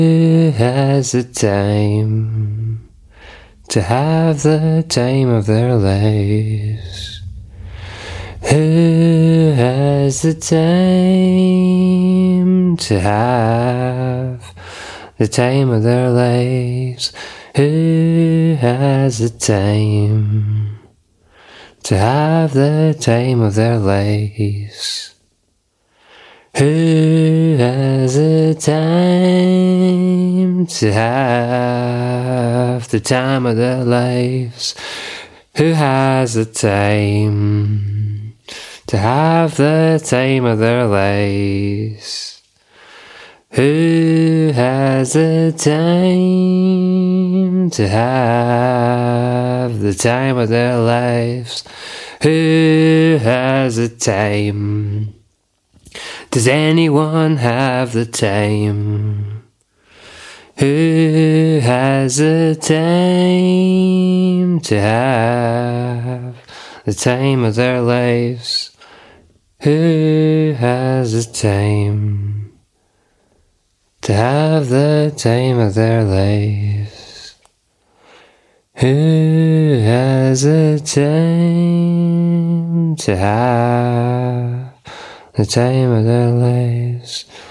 Who has the time to have the time of their lives? Who has the time to have the time of their lives? Who has the time to have the time of their lives? Who has the time to have the time of their lives? Who has the time to have the time of their lives? Who has the time to have the time of their lives? Who has the time? Does anyone have the time? Who has the time to have the time of their lives? Who has the time to have the time of their lives? Who has the time to have the time of their lives?